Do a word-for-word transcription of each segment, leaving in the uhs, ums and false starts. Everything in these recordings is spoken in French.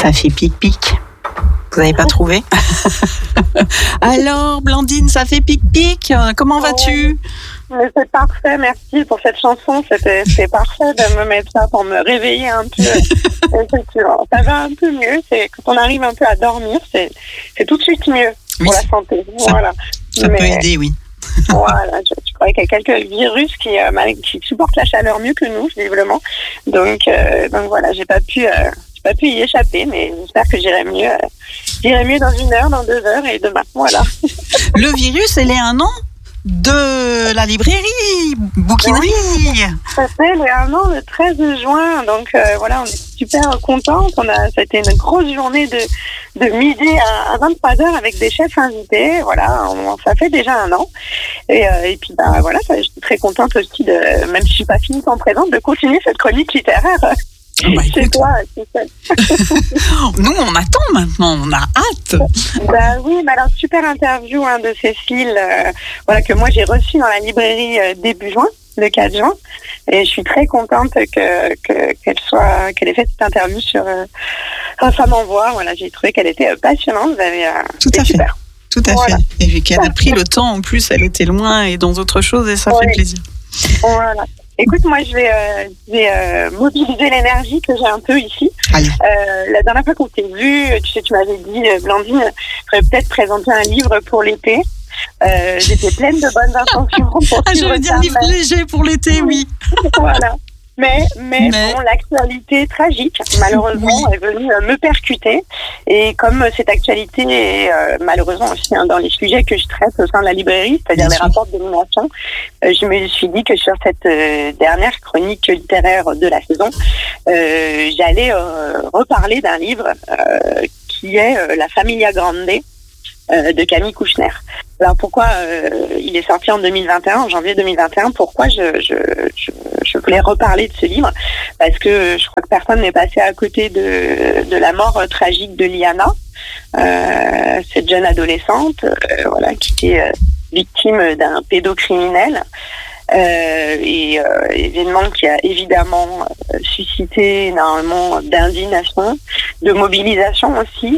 Ça fait pic-pic. Vous n'avez pas trouvé? Alors, Blandine, ça fait pic-pic. Comment vas-tu? Mais c'est parfait, merci pour cette chanson. C'était, c'est parfait de me mettre ça pour me réveiller un peu. Effectivement, ça va un peu mieux. C'est, quand on arrive un peu à dormir, c'est, c'est tout de suite mieux pour oui, la santé. Ça, voilà. ça Mais, peut aider, oui. Voilà, je, je crois qu'il y a quelques virus qui, euh, qui supportent la chaleur mieux que nous, visiblement. Donc, euh, donc voilà, j'ai pas pu... Euh, pas pu y échapper, mais j'espère que j'irai mieux. Euh, j'irai mieux dans une heure, dans deux heures et demain. Voilà. Le virus, elle est un an de la librairie Bouquinerie. Oui, c'était le un an le treize juin. Donc euh, voilà, on est super contents. On a, ça a été une grosse journée de, de midi à, à vingt-trois heures avec des chefs invités. Voilà, on, ça fait déjà un an. Et, euh, et puis bah voilà, ça, je suis très contente aussi de, même si je suis pas finie en présente, de continuer cette chronique littéraire. Bah, c'est toi, c'est ça. Nous, on attend maintenant, on a hâte. Bah oui, mais alors super interview hein, de Cécile, euh, voilà que moi j'ai reçue dans la librairie euh, début juin, le quatre juin, et je suis très contente que, que qu'elle soit, qu'elle ait fait cette interview sur euh, un Femme en Voix. Voilà, j'ai trouvé qu'elle était euh, passionnante. Vous avez, euh, tout à fait. Super. Tout à voilà. fait. Et vu qu'elle a pris le temps, en plus, elle était loin et dans autre chose, et ça oui. fait plaisir. Voilà. Écoute, moi, je vais, euh, je vais euh, mobiliser l'énergie que j'ai un peu ici. Allez. Euh, la dernière fois qu'on s'est vu, tu sais, tu m'avais dit, euh, Blandine, je ferais peut-être présenter un livre pour l'été. Euh, j'étais pleine de bonnes intentions. Pour ah, je veux dire livre léger pour l'été, oui. Voilà. Mais, mais, mais... Bon, l'actualité tragique, malheureusement, oui. est venue euh, me percuter. Et comme euh, cette actualité est euh, malheureusement aussi hein, dans les sujets que je traite au sein de la librairie, c'est-à-dire Bien les sûr. rapports de domination, euh, je me suis dit que sur cette euh, dernière chronique littéraire de la saison, euh, j'allais euh, reparler d'un livre euh, qui est euh, La Familia Grande euh, de Camille Kouchner. Alors pourquoi euh, il est sorti en deux mille vingt et un, en janvier deux mille vingt et un, pourquoi je, je, je, je voulais reparler de ce livre? Parce que je crois que personne n'est passé à côté de, de la mort tragique de Liana, euh, cette jeune adolescente euh, voilà, qui était euh, victime d'un pédocriminel. Euh, et euh, événement qui a évidemment euh, suscité énormément d'indignation, de mobilisation aussi.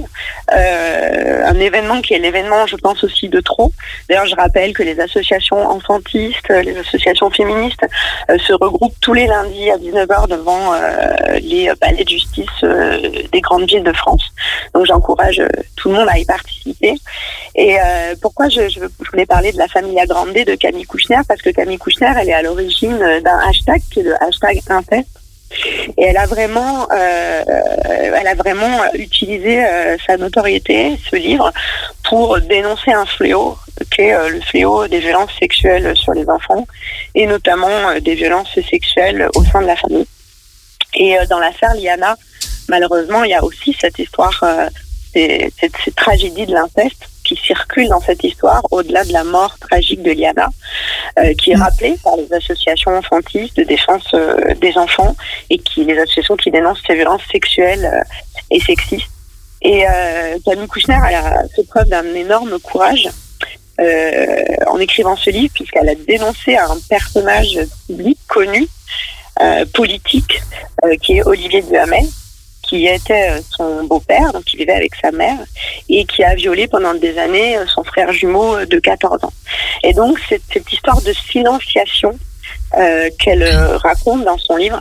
Euh, un événement qui est l'événement, je pense aussi de trop. D'ailleurs, je rappelle que les associations enfantistes, les associations féministes euh, se regroupent tous les lundis à dix-neuf heures devant euh, les palais de justice euh, des grandes villes de France. Donc, j'encourage euh, tout le monde à y participer. Et euh, pourquoi je, je voulais parler de la Familia Grande de Camille Kouchner? Parce que Camille Kouchner, elle est à l'origine d'un hashtag qui est le hashtag inceste. Et elle a vraiment, euh, elle a vraiment utilisé euh, sa notoriété, ce livre, pour dénoncer un fléau, qui est euh, le fléau des violences sexuelles sur les enfants, et notamment euh, des violences sexuelles au sein de la famille. Et euh, dans l'affaire Liana, malheureusement, il y a aussi cette histoire, euh, cette, cette, cette tragédie de l'inceste qui circule dans cette histoire, au-delà de la mort tragique de Liana, euh, qui est rappelée par les associations enfantistes de défense euh, des enfants et qui les associations qui dénoncent ces violences sexuelles euh, et sexistes. Et euh, Camille Kouchner, elle a fait preuve d'un énorme courage euh, en écrivant ce livre, puisqu'elle a dénoncé un personnage public connu, euh, politique, euh, qui est Olivier Duhamel, qui était son beau-père, donc qui vivait avec sa mère, et qui a violé pendant des années son frère jumeau de quatorze ans. Et donc, c'est cette histoire de silenciation euh, qu'elle raconte dans son livre,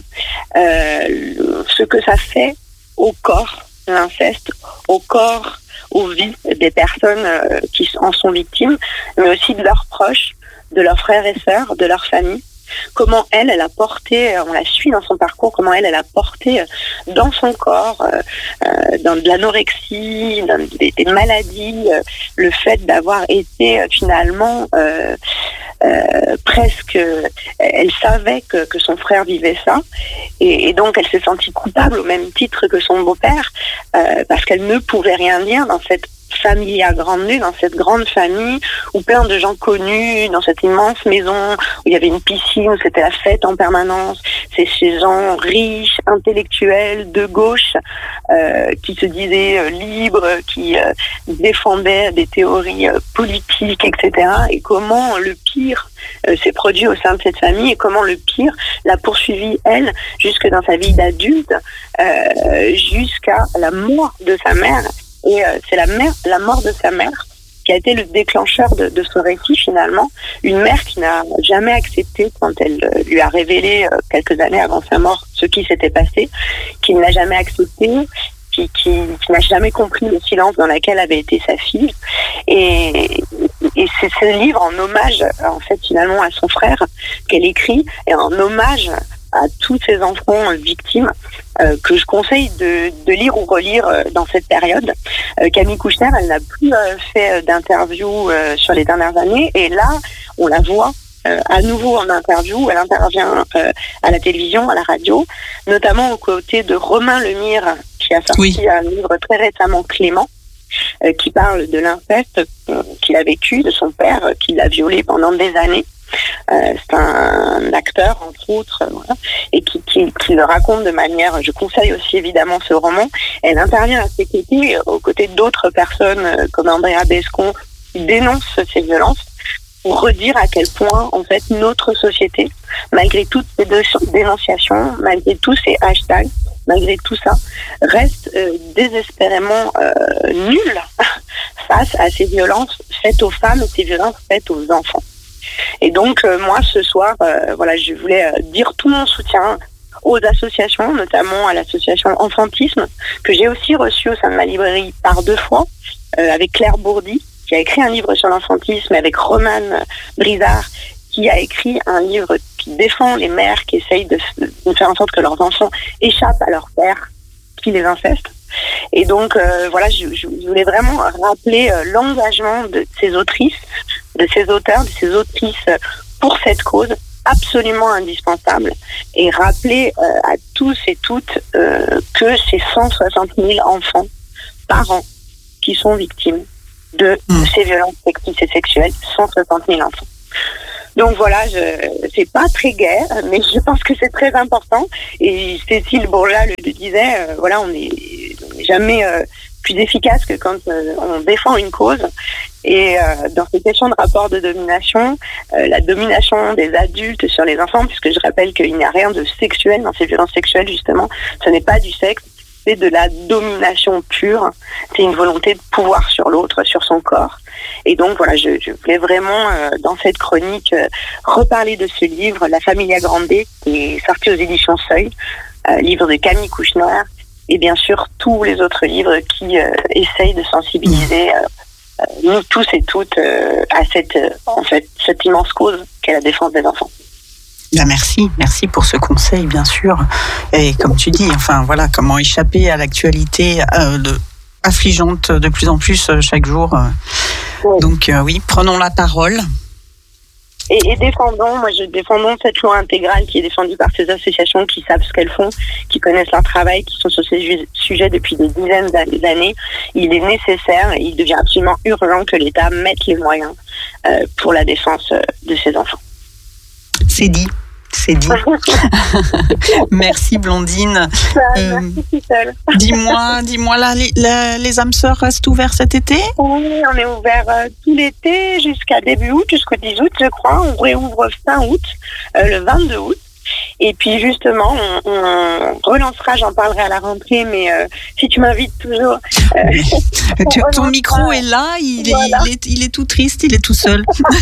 euh, ce que ça fait au corps, l'inceste, au corps, aux vies des personnes euh, qui en sont victimes, mais aussi de leurs proches, de leurs frères et sœurs, de leur famille. Comment elle, elle a porté, on la suit dans son parcours, comment elle, elle a porté dans son corps, euh, dans de l'anorexie, dans des, des maladies, euh, le fait d'avoir été euh, finalement euh, euh, presque, elle savait que, que son frère vivait ça, et, et donc elle s'est sentie coupable au même titre que son beau-père, euh, parce qu'elle ne pouvait rien dire dans cette familia grande, dans cette grande famille où plein de gens connus, dans cette immense maison où il y avait une piscine, où c'était la fête en permanence. C'est ces gens riches, intellectuels, de gauche, euh, qui se disaient euh, libres, qui euh, défendaient des théories euh, politiques, et cetera. Et comment le pire euh, s'est produit au sein de cette famille et comment le pire l'a poursuivi, elle, jusque dans sa vie d'adulte, euh, jusqu'à la mort de sa mère. Et euh, c'est la, mère, la mort de sa mère qui a été le déclencheur de, de ce récit, finalement. Une mère qui n'a jamais accepté, quand elle euh, lui a révélé euh, quelques années avant sa mort ce qui s'était passé, qui ne l'a jamais accepté, qui, qui, qui n'a jamais compris le silence dans lequel avait été sa fille. Et, et c'est ce livre en hommage, en fait, finalement, à son frère qu'elle écrit, et en hommage à tous ces enfants victimes euh, que je conseille de, de lire ou relire euh, dans cette période. Euh, Camille Kouchner, elle n'a plus euh, fait d'interview euh, sur les dernières années, et là, on la voit euh, à nouveau en interview. Elle intervient euh, à la télévision, à la radio, notamment aux côtés de Romain Lemire, qui a sorti oui. un livre très récemment, Clément, euh, qui parle de l'inceste euh, qu'il a vécu, de son père euh, qui l'a violé pendant des années. Euh, c'est un acteur, entre autres, euh, voilà, et qui, qui, qui le raconte de manière... Je conseille aussi évidemment ce roman. Elle intervient à ses côtés, aux côtés d'autres personnes euh, comme Andrea Bescon, qui dénoncent ces violences, pour redire à quel point, en fait, notre société, malgré toutes ces dénonciations, malgré tous ces hashtags, malgré tout ça, reste euh, désespérément euh, nulle face à ces violences faites aux femmes et ces violences faites aux enfants. Et donc, euh, moi, ce soir, euh, voilà, je voulais euh, dire tout mon soutien aux associations, notamment à l'association Enfantisme, que j'ai aussi reçue au sein de ma librairie par deux fois, euh, avec Claire Bourdi, qui a écrit un livre sur l'enfantisme, et avec Romane Brizard, qui a écrit un livre qui défend les mères qui essayent de, de faire en sorte que leurs enfants échappent à leur père, qui les inceste. Et donc, euh, voilà, je, je voulais vraiment rappeler euh, l'engagement de ces autrices, de ces auteurs, de ces autrices euh, pour cette cause absolument indispensable, et rappeler euh, à tous et toutes euh, que c'est cent soixante mille enfants par an qui sont victimes de, mmh. de ces violences sexistes et sexuelles, cent soixante mille enfants. Donc voilà, je, c'est pas très gai, mais je pense que c'est très important. Et Cécile Bourla le, le disait, euh, voilà, on n'est jamais euh, plus efficace que quand euh, on défend une cause. Et euh, dans ces questions de rapport de domination, euh, la domination des adultes sur les enfants, puisque je rappelle qu'il n'y a rien de sexuel dans ces violences sexuelles, justement, ce n'est pas du sexe, c'est de la domination pure, c'est une volonté de pouvoir sur l'autre, sur son corps. Et donc voilà, je, je voulais vraiment, euh, dans cette chronique, euh, reparler de ce livre, La Familia Grande, qui est sorti aux éditions Seuil, euh, livre de Camille Kouchner, et bien sûr tous les autres livres qui euh, essayent de sensibiliser euh, euh, nous tous et toutes euh, à cette, euh, en fait, cette immense cause qu'est la défense des enfants. Ben merci, merci pour ce conseil, bien sûr. Et comme tu dis, enfin voilà, comment échapper à l'actualité euh, de, affligeante de plus en plus euh, chaque jour. Oui. Donc euh, oui, prenons la parole. Et, et défendons, moi je défendons cette loi intégrale qui est défendue par ces associations qui savent ce qu'elles font, qui connaissent leur travail, qui sont sur ces ju- sujets depuis des dizaines d'années. Il est nécessaire et il devient absolument urgent que l'État mette les moyens euh, pour la défense euh, de ces enfants. C'est dit, c'est dit. Merci Blondine. Euh, Merci seule. dis-moi, dis-moi là, les, les, les âmes sœurs restent ouverts cet été ? Oui, on est ouvert euh, tout l'été jusqu'à début août, jusqu'au dix août, je crois. On réouvre fin août, euh, le vingt-deux août. Et puis justement, on, on relancera, j'en parlerai à la rentrée, mais euh, si tu m'invites toujours... Euh, tu, ton micro est là, il, voilà. est, il, est, il est tout triste, il est tout seul.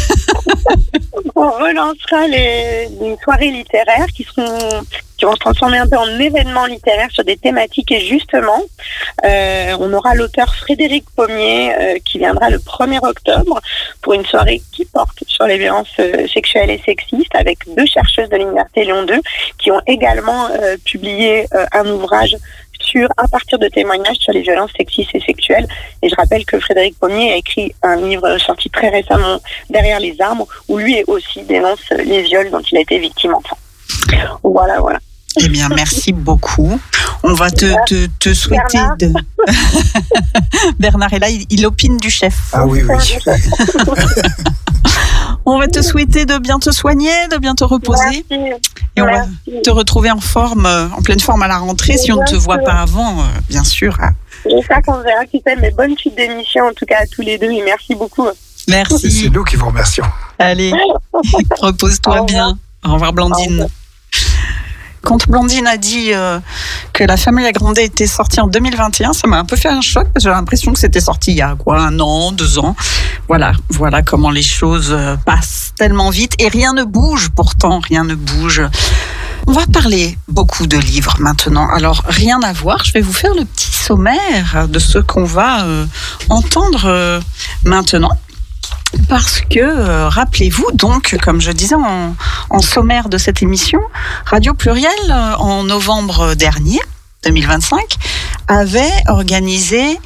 On relancera les, les soirées littéraires qui seront... qui vont se transformer un peu en événements littéraires sur des thématiques. Et justement, euh, on aura l'auteur Frédéric Pommier euh, qui viendra le premier octobre pour une soirée qui porte sur les violences euh, sexuelles et sexistes, avec deux chercheuses de l'Université Lyon deux qui ont également euh, publié euh, un ouvrage sur, à partir de témoignages sur les violences sexistes et sexuelles. Et je rappelle que Frédéric Pommier a écrit un livre sorti très récemment, Derrière les arbres, où lui aussi dénonce les viols dont il a été victime enfant. Voilà, voilà. Eh bien, merci beaucoup. On va te, te, te souhaiter Bernard. de... Bernard est là, il, il opine du chef. Ah oui, oui. On va te souhaiter de bien te soigner, de bien te reposer. Merci. Et on Merci. va te retrouver en forme, en pleine forme à la rentrée. Si on ne te voit pas avant, euh, bien sûr. J'espère qu'on verra qui c'est, mais bonne suite d'émission en tout cas à tous les deux et merci beaucoup. Merci. C'est nous qui vous remercions. Allez, repose-toi Au revoir. bien. Au revoir, Blandine. Au revoir. Quand Blandine a dit euh, que La Famille Grande était sortie en deux mille vingt et un, ça m'a un peu fait un choc parce que j'ai l'impression que c'était sorti il y a quoi, un an, deux ans. Voilà, voilà comment les choses euh, passent tellement vite et rien ne bouge pourtant, rien ne bouge. On va parler beaucoup de livres maintenant. Alors, rien à voir, je vais vous faire le petit sommaire de ce qu'on va euh, entendre euh, maintenant. Parce que, euh, rappelez-vous, donc, comme je disais en, en sommaire de cette émission, Radio Pluriel, euh, en novembre dernier, deux mille vingt-cinq, avait organisé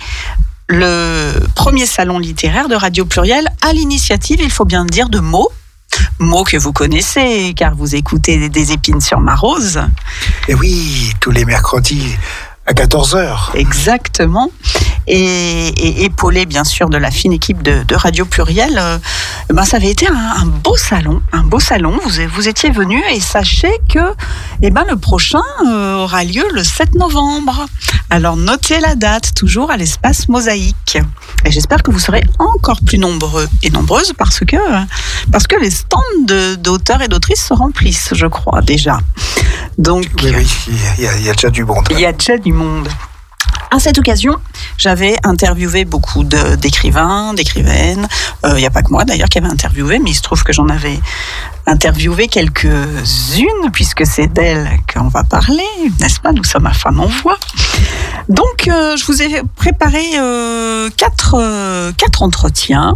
le premier salon littéraire de Radio Pluriel à l'initiative, il faut bien le dire, de Mo. Mo que vous connaissez, car vous écoutez des épines sur ma rose. Et oui, tous les mercredis à quatorze heures. Exactement. Et, et épaulé bien sûr de la fine équipe de, de Radio Pluriel, euh, ben ça avait été un, un beau salon, un beau salon. Vous, vous étiez venus et sachez que, eh ben le prochain euh, aura lieu le sept novembre. Alors notez la date, toujours à l'espace Mosaïque. Et j'espère que vous serez encore plus nombreux et nombreuses parce que parce que les stands de, d'auteurs et d'autrices se remplissent, je crois déjà. Donc oui, oui, il y, a, il y a déjà du monde. Il y a déjà du monde. À cette occasion, j'avais interviewé beaucoup de, d'écrivains, d'écrivaines. Il euh, n'y a pas que moi d'ailleurs qui avait interviewé, mais il se trouve que j'en avais interviewé quelques-unes, puisque c'est d'elles qu'on va parler, n'est-ce pas? Nous sommes à Femmes en Voix. Donc, euh, je vous ai préparé euh, quatre, euh, quatre entretiens.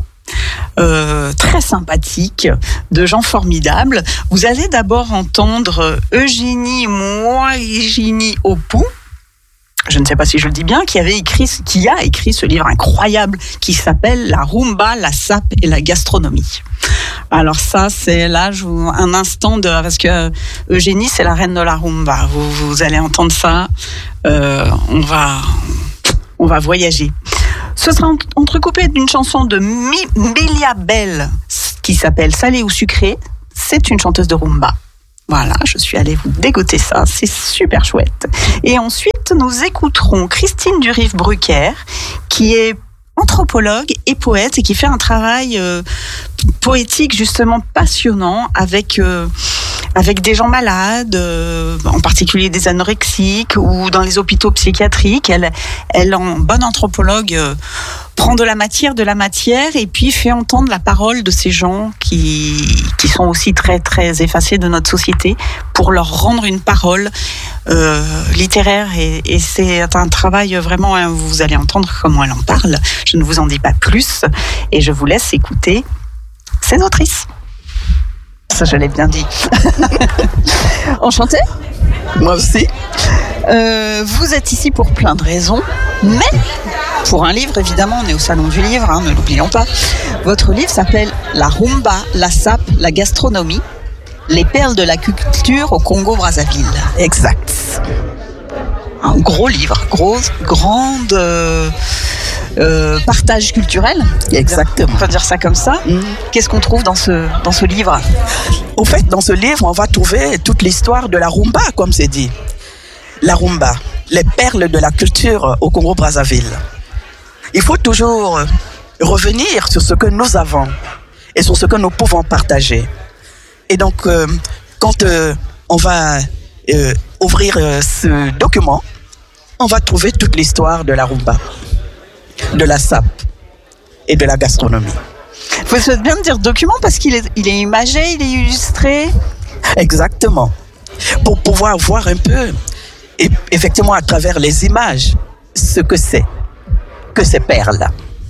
Euh, très sympathiques, de gens formidables. Vous allez d'abord entendre Eugénie Moigini Opou, je ne sais pas si je le dis bien, qui avait écrit, qui a écrit ce livre incroyable qui s'appelle La rumba, la sape et la gastronomie. Alors ça, c'est là je vous, un instant de parce que Eugénie, c'est la reine de la rumba. Vous, vous allez entendre ça. Euh, on va, on va voyager. Ce sera entrecoupé d'une chanson de Milia Bell qui s'appelle Salé ou sucré. C'est une chanteuse de rumba. Voilà, je suis allée vous dégoter ça, c'est super chouette. Et ensuite, nous écouterons Christine Duriff-Brucker, qui est anthropologue et poète et qui fait un travail euh, poétique justement passionnant avec euh, avec des gens malades, euh, en particulier des anorexiques ou dans les hôpitaux psychiatriques. Elle, elle en bonne anthropologue, euh, prend de la matière, de la matière et puis fait entendre la parole de ces gens qui qui sont aussi très très effacés de notre société pour leur rendre une parole euh, littéraire et, et c'est un travail vraiment. Hein, vous allez entendre comment elle en parle. Je ne vous en dis pas plus et je vous laisse écouter ces autrices. Ça, je l'ai bien dit. Enchantée. Moi aussi. Euh, vous êtes ici pour plein de raisons, mais pour un livre, évidemment, on est au Salon du Livre, hein, ne l'oublions pas. Votre livre s'appelle La rumba, la sape, la gastronomie, les perles de la culture au Congo-Brazzaville. Exact. Un gros livre, gros, grande euh, euh, partage culturel. Exactement. On peut dire ça comme ça. Mmh. Qu'est-ce qu'on trouve dans ce, dans ce livre? Au fait, dans ce livre, on va trouver toute l'histoire de la rumba, comme c'est dit. La rumba, les perles de la culture au Congo-Brazzaville. Il faut toujours revenir sur ce que nous avons et sur ce que nous pouvons partager. Et donc, euh, quand euh, on va euh, ouvrir euh, ce document, on va trouver toute l'histoire de la rumba, de la sape et de la gastronomie. Vous faites bien de dire document parce qu'il est, il est imagé, il est illustré. Exactement. Pour pouvoir voir un peu, et effectivement à travers les images, ce que c'est, que ces perles.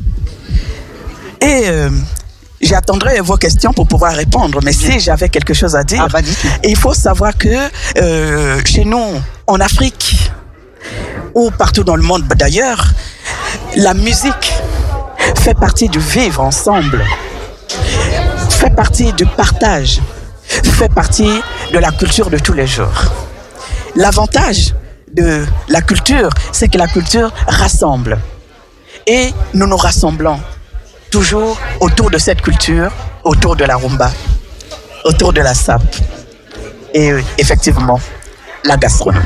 Et euh, j'attendrai vos questions pour pouvoir répondre, mais si j'avais quelque chose à dire, ah, bah, dites-le. Il faut savoir que euh, chez nous, en Afrique, ou partout dans le monde d'ailleurs, la musique fait partie du vivre ensemble, fait partie du partage, fait partie de la culture de tous les jours. l'avantage de la culture, c'est que la culture rassemble. Et nous nous rassemblons toujours autour de cette culture, autour de la rumba, autour de la sape. Et euh, effectivement, la gastronomie.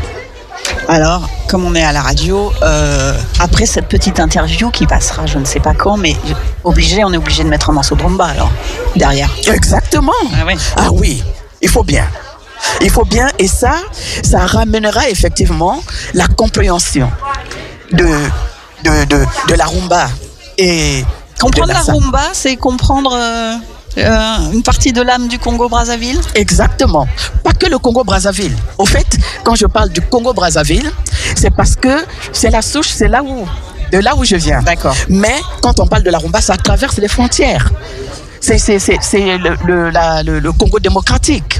Alors, comme on est à la radio, euh, après cette petite interview qui passera, je ne sais pas quand, mais obligé, on est obligé de mettre un morceau de rumba alors, derrière. Exactement. Ah oui. Ah oui, il faut bien. Il faut bien, et ça, ça ramènera effectivement la compréhension de, de, de, de la rumba. Et comprendre de la, la rumba, c'est comprendre euh, euh, une partie de l'âme du Congo-Brazzaville. Exactement. Pas que le Congo-Brazzaville. Au fait, quand je parle du Congo-Brazzaville, c'est parce que c'est la souche, c'est là où, de là où je viens. D'accord. Mais quand on parle de la rumba, ça traverse les frontières. C'est, c'est, c'est, c'est le, le, la, le, le Congo démocratique.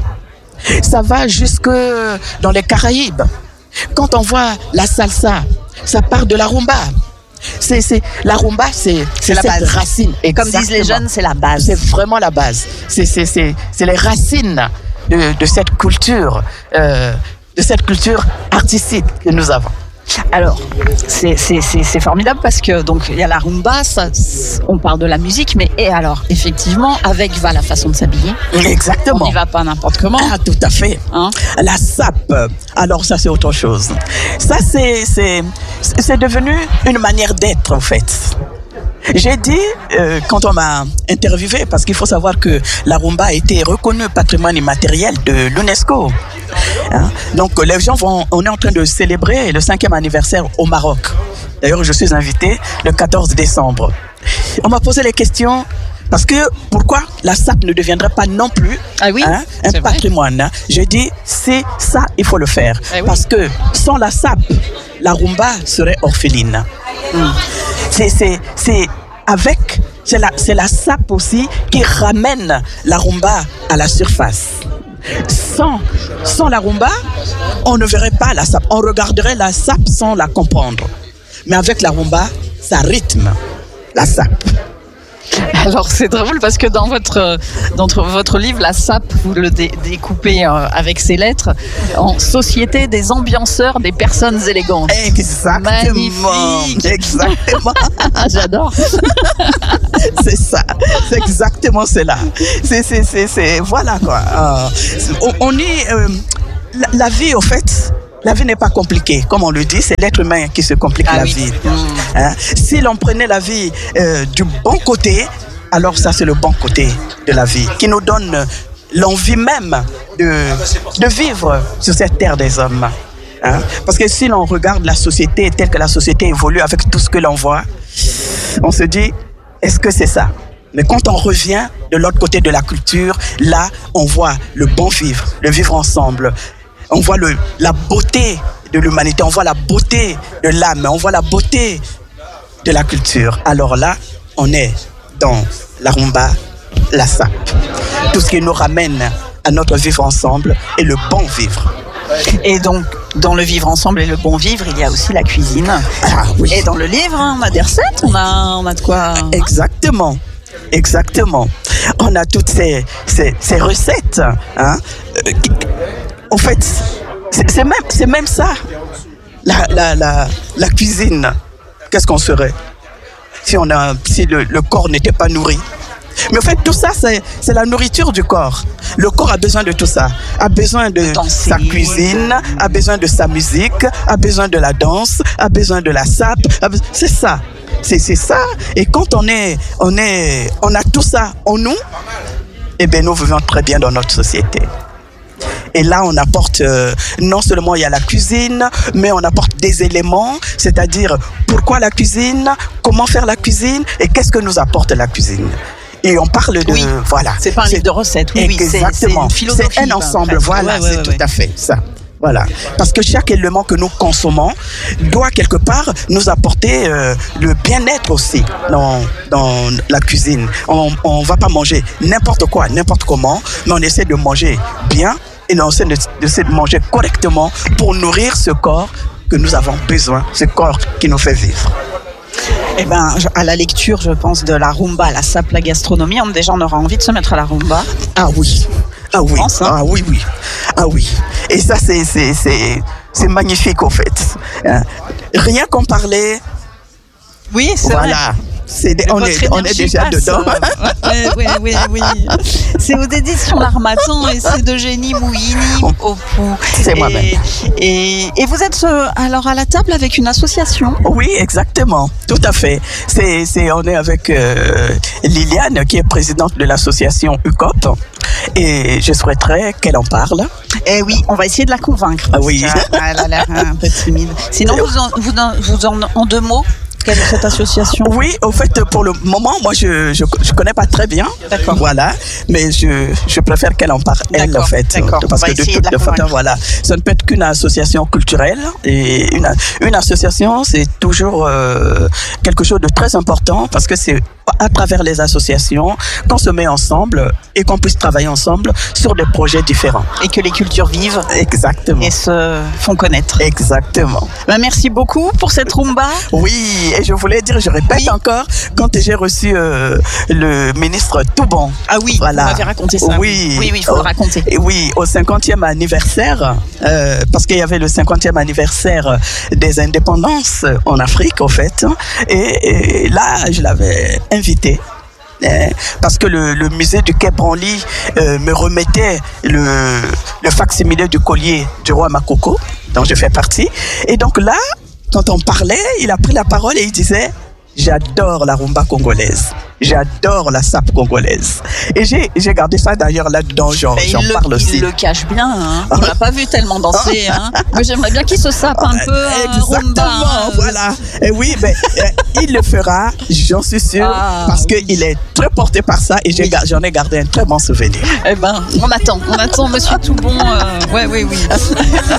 Ça va jusque dans les Caraïbes. Quand on voit la salsa, ça part de la rumba. C'est, c'est, la rumba, c'est, c'est, c'est la cette base. Racine. Comme disent les jeunes, c'est la base. C'est vraiment la base. C'est, c'est, c'est, c'est les racines de, de cette culture, euh, de cette culture artistique que nous avons. Alors, c'est, c'est, c'est, c'est formidable parce que donc il y a la rumba, ça, on parle de la musique, mais et alors effectivement avec va la façon de s'habiller. Exactement. On n'y va pas n'importe comment. Ah, tout à fait. Hein? La sape. Alors ça c'est autre chose. Ça c'est c'est c'est devenu une manière d'être en fait. J'ai dit, euh, quand on m'a interviewé, parce qu'il faut savoir que la rumba a été reconnue patrimoine immatériel de l'UNESCO. Hein? Donc les gens vont, on est en train de célébrer le cinquième anniversaire au Maroc. D'ailleurs, je suis invité le quatorze décembre. On m'a posé les questions, parce que pourquoi la sape ne deviendrait pas non plus ah oui, hein, un patrimoine. Hein? J'ai dit, c'est ça, il faut le faire. Ah oui. Parce que sans la sape, la rumba serait orpheline. Hum. C'est, c'est, c'est avec, c'est la, c'est la sape aussi qui ramène la rumba à la surface. Sans, sans la rumba, on ne verrait pas la sape. On regarderait la sape sans la comprendre. Mais avec la rumba, ça rythme la sape. Alors c'est drôle parce que dans votre, dans votre livre, la sape, vous le dé- découpez euh, avec ses lettres en société des ambianceurs, des personnes élégantes. Exactement. Magnifique. Exactement. J'adore. C'est ça. C'est exactement cela. C'est, c'est, c'est, c'est voilà quoi. Euh, on, on est euh, la, la vie au fait. La vie n'est pas compliquée, comme on le dit, c'est l'être humain qui se complique ah la oui, vie. Hein? Si l'on prenait la vie euh, du bon côté, alors ça c'est le bon côté de la vie, qui nous donne l'envie même de, de vivre sur cette terre des hommes. Hein? Parce que si l'on regarde la société telle que la société évolue avec tout ce que l'on voit, on se dit, est-ce que c'est ça ? Mais quand on revient de l'autre côté de la culture, là on voit le bon vivre, le vivre ensemble. On voit le, la beauté de l'humanité, on voit la beauté de l'âme, on voit la beauté de la culture. Alors là, on est dans la rumba, la sape. Tout ce qui nous ramène à notre vivre ensemble et le bon vivre. Et donc, dans le vivre ensemble et le bon vivre, il y a aussi la cuisine. Ah, oui. Et dans le livre, on a des recettes, on a, on a de quoi... Exactement. Exactement. On a toutes ces, ces, ces recettes. Hein, euh, qui, en fait, c'est, c'est, même, c'est même ça, la, la, la, la cuisine. Qu'est-ce qu'on serait si, on a, si le, le corps n'était pas nourri? Mais en fait, tout ça, c'est, c'est la nourriture du corps. Le corps a besoin de tout ça. A besoin de danser, sa cuisine, a besoin de sa musique, a besoin de la danse, a besoin de la sape. Be... C'est ça. C'est, c'est ça. Et quand on, est, on, est, on a tout ça en nous, eh bien, nous vivons très bien dans notre société. Et là, on apporte, euh, non seulement il y a la cuisine, mais on apporte des éléments, c'est-à-dire pourquoi la cuisine, comment faire la cuisine et qu'est-ce que nous apporte la cuisine. Et on parle de... Oui, voilà. C'est pas un livre de recettes, oui, exactement. C'est, c'est une philosophie. C'est un ensemble, ben, voilà, ouais, ouais, c'est ouais, tout ouais. à fait ça. Voilà. Parce que chaque élément que nous consommons doit quelque part nous apporter euh, le bien-être aussi dans, dans la cuisine. On ne va pas manger n'importe quoi, n'importe comment, mais on essaie de manger bien et on essaie de, de, de manger correctement pour nourrir ce corps que nous avons besoin, ce corps qui nous fait vivre. Eh ben, à la lecture, je pense, de la rumba, la sape, la gastronomie, on, déjà on aura envie de se mettre à la rumba. Ah oui. Ah oui, pense, hein. ah oui, oui, ah oui. Et ça, c'est, c'est, c'est, c'est magnifique au fait. Rien qu'en parler. Oui, c'est voilà. vrai. C'est des, on, est, on est déjà passe, dedans. Euh, oui, oui, oui, oui. C'est aux éditions L'Harmattan et c'est d'Eugénie Mouhini au Pou. C'est moi-même. Et, et vous êtes euh, alors à la table avec une association? Oui, exactement. Tout à fait. C'est, c'est, on est avec euh, Liliane, qui est présidente de l'association U C O P. Et je souhaiterais qu'elle en parle. Eh oui, on va essayer de la convaincre. Ah oui. Elle a l'air un peu timide. Sinon, vous en, vous en, vous en, en deux mots, quelle est cette association? Oui, au fait, pour le moment, moi, je je, je connais pas très bien. D'accord. Voilà, mais je, je préfère qu'elle en parle, elle, en fait. D'accord. Parce que de toute de façon, voilà, ça ne peut être qu'une association culturelle. Et une, une association, c'est toujours euh, quelque chose de très important parce que c'est à travers les associations qu'on se met ensemble et qu'on puisse travailler ensemble sur des projets différents. Et que les cultures vivent. Exactement. Et se font connaître. Exactement. Ben, merci beaucoup pour cette rumba. Oui, et je voulais dire, je répète oui. encore, quand j'ai reçu euh, le ministre Toubon. Ah oui, voilà. Vous m'avez raconté ça. Oui, oui, oui, il faut oh, le raconter. Et oui, au cinquantième anniversaire, euh, parce qu'il y avait le cinquantième anniversaire des indépendances en Afrique, au fait. Et, et là, je l'avais invité. Parce que le, le musée du Quai Branly euh, me remettait le, le facsimilé du collier du roi Makoko, dont je fais partie. Et donc là, quand on parlait, il a pris la parole et il disait « J'adore la rumba congolaise. J'adore la sape congolaise. » Et j'ai, j'ai gardé ça d'ailleurs là-dedans, j'en, j'en le, parle aussi. Il le cache bien, hein. On l'a pas vu tellement danser. Hein. Moi j'aimerais bien qu'il se sape un peu. Exactement, rumba, hein. Voilà. Et oui, ben, il le fera, j'en suis sûre, ah, parce oui. qu'il est très porté par ça et j'ai, oui. j'en ai gardé un très bon souvenir. Eh ben, on attend, on attend, monsieur Toubon. Euh, ouais, oui, oui.